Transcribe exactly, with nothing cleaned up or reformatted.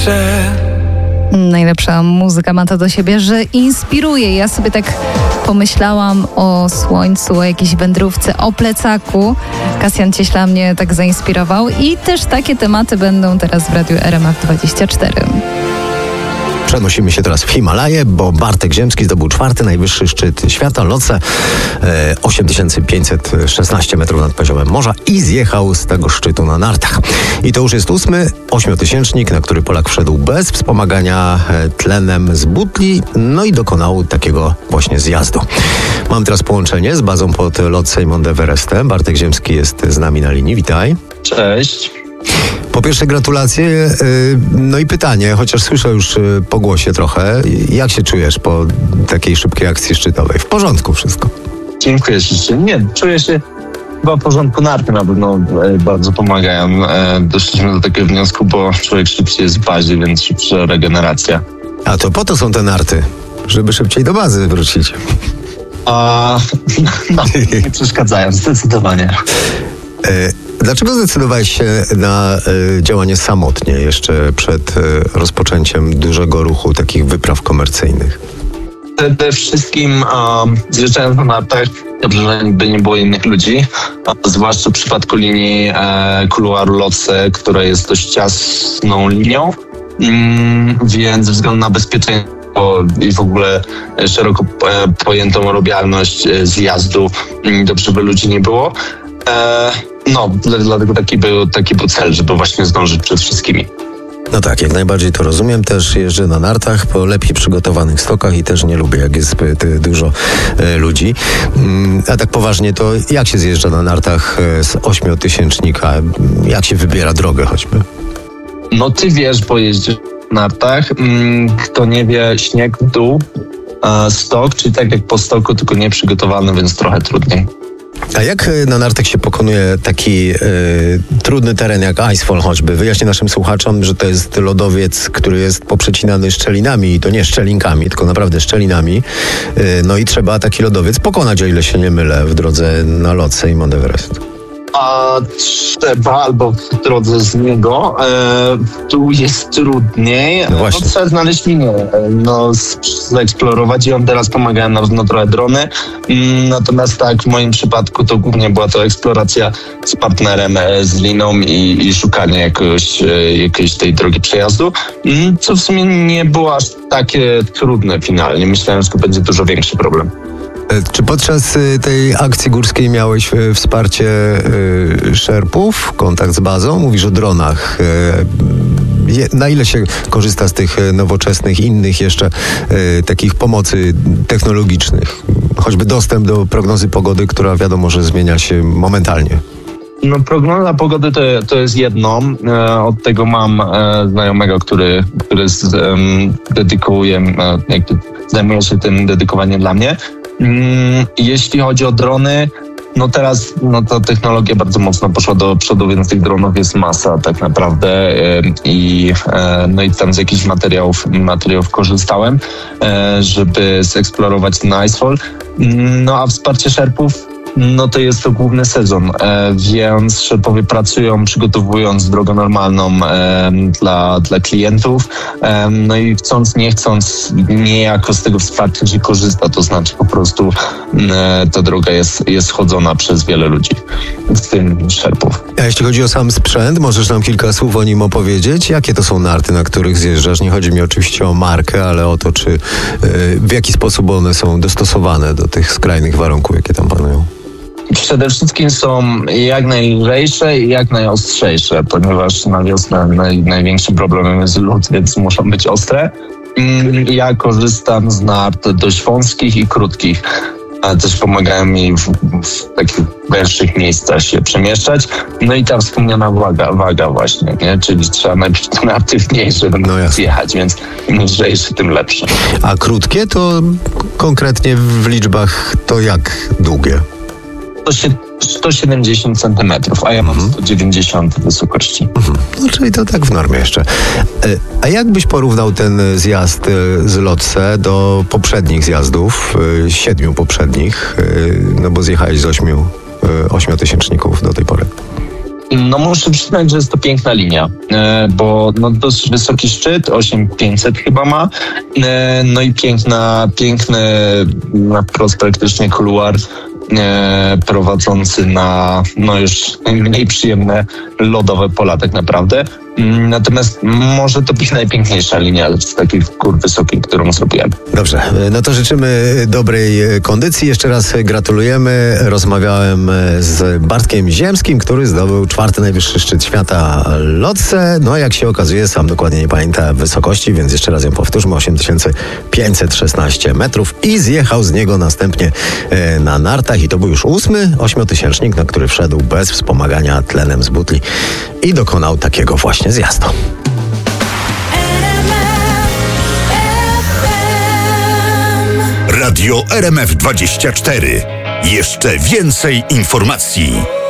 jeszcze. Najlepsza muzyka ma to do siebie, że inspiruje. Ja sobie tak pomyślałam o słońcu, o jakiejś wędrówce, o plecaku. Kasjan Cieśla mnie tak zainspirował i też takie tematy będą teraz w Radiu R M F dwadzieścia cztery. Przenosimy się teraz w Himalaje, bo Bartek Ziemski zdobył czwarty najwyższy szczyt świata, Lhotse, e, osiem tysięcy pięćset szesnaście metrów nad poziomem morza i zjechał z tego szczytu na nartach. I to już jest ósmy ośmiotysięcznik, na który Polak wszedł bez wspomagania e, tlenem z butli, no i dokonał takiego właśnie zjazdu. Mam teraz połączenie z bazą pod Lhotse i Mount Everestem. Bartek Ziemski jest z nami na linii. Witaj. Cześć. Po pierwsze gratulacje, no i pytanie, chociaż słyszę już po głosie trochę, jak się czujesz po takiej szybkiej akcji szczytowej? W porządku wszystko? Dziękuję ślicznie. Nie, czuję się chyba w porządku. Narty na pewno bardzo pomagają. Doszliśmy do takiego wniosku, bo człowiek szybciej jest w bazie, więc szybsza regeneracja. A to po to są te narty, żeby szybciej do bazy wrócić. A, no, nie przeszkadzają, zdecydowanie. Dlaczego zdecydowałeś się na y, działanie samotnie jeszcze przed y, rozpoczęciem dużego ruchu takich wypraw komercyjnych? Przede wszystkim um, zjeżdżając na nartach, żeby nie było innych ludzi, a zwłaszcza w przypadku linii e, kuluaru Lhotse, która jest dość ciasną linią, mm, więc ze względu na bezpieczeństwo i w ogóle szeroko e, pojętą robialność e, zjazdu, m, dobrze by ludzi nie było. E, no, dlatego taki był, taki był cel, żeby właśnie zdążyć przed wszystkimi. No tak, jak najbardziej to rozumiem. Też jeżdżę na nartach po lepiej przygotowanych stokach i też nie lubię, jak jest zbyt dużo e, ludzi. Mm, a tak poważnie, to jak się zjeżdża na nartach e, z ośmiotysięcznika? Jak się wybiera drogę choćby? No ty wiesz, bo jeździsz na nartach. Kto nie wie, śnieg w dół, e, stok, czyli tak jak po stoku, tylko nieprzygotowany, więc trochę trudniej. A jak na nartach się pokonuje taki y, trudny teren jak Icefall choćby? Wyjaśnię naszym słuchaczom, że to jest lodowiec, który jest poprzecinany szczelinami i to nie szczelinkami, tylko naprawdę szczelinami. Y, no i trzeba taki lodowiec pokonać, o ile się nie mylę, w drodze na Lhotse i Mount Everest. A trzeba, albo w drodze z niego, e, tu jest trudniej. No właśnie. No, trzeba znaleźć linię, no, zaeksplorować i on teraz pomaga nam na trochę drony. Mm, natomiast tak, w moim przypadku to głównie była to eksploracja z partnerem, e, z liną i, i szukanie jakoś, e, jakiejś tej drogi przejazdu, mm, co w sumie nie było aż takie trudne finalnie. Myślałem, że to będzie dużo większy problem. Czy podczas tej akcji górskiej miałeś wsparcie y, szerpów, kontakt z bazą? Mówisz o dronach. Y, na ile się korzysta z tych nowoczesnych, innych jeszcze y, takich pomocy technologicznych? Choćby dostęp do prognozy pogody, która wiadomo, że zmienia się momentalnie. No prognoza pogody to, to jest jedno. E, od tego mam e, znajomego, który, który z, e, dedykuje, e, jakby zajmuje się tym dedykowaniem dla mnie. Jeśli chodzi o drony, no teraz no ta technologia bardzo mocno poszła do przodu, więc tych dronów jest masa tak naprawdę i no i tam z jakichś materiałów, materiałów korzystałem, żeby zeksplorować ten Icefall. No a wsparcie szerpów, no to jest to główny sezon, e, więc szerpowie pracują, przygotowując drogę normalną e, dla, dla klientów. E, no i chcąc, nie chcąc, niejako z tego wsparcia się korzysta, to znaczy po prostu e, ta droga jest, jest chodzona przez wiele ludzi, w tym szerpów. A jeśli chodzi o sam sprzęt, możesz nam kilka słów o nim opowiedzieć? Jakie to są narty, na których zjeżdżasz? Nie chodzi mi oczywiście o markę, ale o to, czy e, w jaki sposób one są dostosowane do tych skrajnych warunków, jakie tam panują. Przede wszystkim są jak najlżejsze i jak najostrzejsze, ponieważ na wiosnę naj, największym problemem jest lód, więc muszą być ostre. Ja korzystam z nart dość wąskich i krótkich, ale też pomagają mi w, w takich węższych miejscach się przemieszczać. No i ta wspomniana waga, waga właśnie, nie? Czyli trzeba najpierw te narty mniejsze, żeby no zjechać, więc im lżejsze, tym lepsze. A krótkie to konkretnie w liczbach to jak długie? sto siedemdziesiąt centymetrów, a ja mam sto dziewięćdziesiąt wysokości. Mhm. No, czyli to tak w normie jeszcze. A jak byś porównał ten zjazd z Lhotse do poprzednich zjazdów, siedmiu poprzednich, no bo zjechałeś z ośmiu, ośmiotysięczników do tej pory? No muszę przyznać, że jest to piękna linia, e, bo no, dosyć wysoki szczyt, osiem tysięcy pięćset chyba ma, e, no i piękna, piękny na wprost praktycznie kuluar e, prowadzący na no już mniej przyjemne lodowe pola tak naprawdę. Natomiast może to być najpiękniejsza linia z takich gór wysokich, którą zrobiłem. Dobrze, no to życzymy dobrej kondycji. Jeszcze raz gratulujemy. Rozmawiałem z Bartkiem Ziemskim, który zdobył czwarty najwyższy szczyt świata Lotse. No jak się okazuje, sam dokładnie nie pamięta wysokości, więc jeszcze raz ją powtórzmy. osiem tysięcy pięćset szesnaście metrów i zjechał z niego następnie na nartach i to był już ósmy ośmiotysięcznik, na który wszedł bez wspomagania tlenem z butli i dokonał takiego właśnie zjazdu. Radio R M F dwadzieścia cztery. Jeszcze więcej informacji.